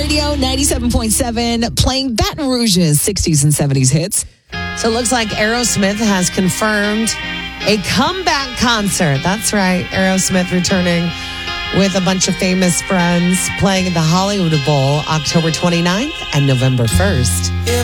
Radio 97.7, playing Baton Rouge's 60s and 70s hits. So it looks like Aerosmith has confirmed a comeback concert. That's right. Aerosmith returning with a bunch of famous friends, playing at the Hollywood Bowl October 29th and November 1st.